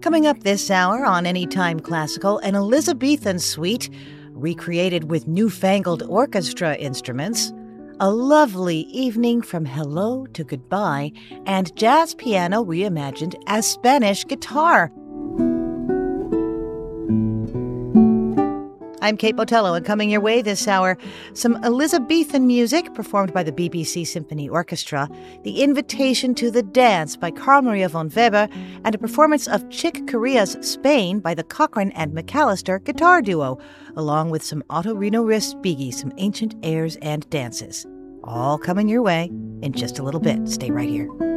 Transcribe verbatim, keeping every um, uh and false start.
Coming up this hour on Anytime Classical, an Elizabethan suite recreated with newfangled orchestra instruments, a lovely evening from hello to goodbye, and jazz piano reimagined as Spanish guitar. I'm Kate Botello, and coming your way this hour, some Elizabethan music performed by the B B C Symphony Orchestra, The Invitation to the Dance by Carl Maria von Weber, and a performance of Chick Corea's Spain by the Cochrane and McAllister guitar duo, along with some Ottorino Respighi, some ancient airs and dances. All coming your way in just a little bit. Stay right here.